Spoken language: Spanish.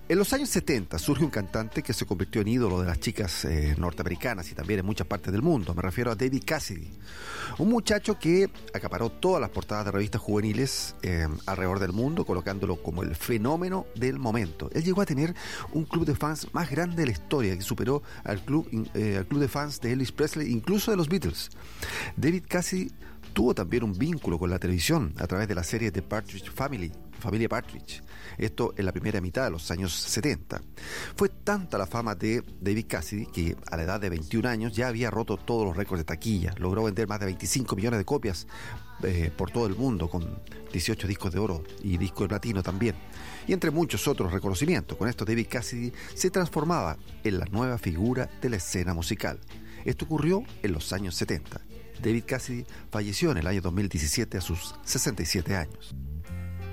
En los años 70 surge un cantante que se convirtió en ídolo de las chicas norteamericanas y también en muchas partes del mundo. Me refiero a David Cassidy, un muchacho que acaparó todas las portadas de revistas juveniles alrededor del mundo, colocándolo como el fenómeno del momento. Él llegó a tener un club de fans más grande de la historia, que superó al club de fans de Elvis Presley, incluso de los Beatles. David Cassidy tuvo también un vínculo con la televisión a través de la serie The Partridge Family, Familia Partridge, esto en la primera mitad de los años 70. Fue tanta la fama de David Cassidy que a la edad de 21 años ya había roto todos los récords de taquilla. Logró vender más de 25 millones de copias por todo el mundo, con 18 discos de oro y disco de platino también, y entre muchos otros reconocimientos. Con esto David Cassidy se transformaba en la nueva figura de la escena musical. Esto ocurrió en los años 70. David Cassidy falleció en el año 2017 a sus 67 años.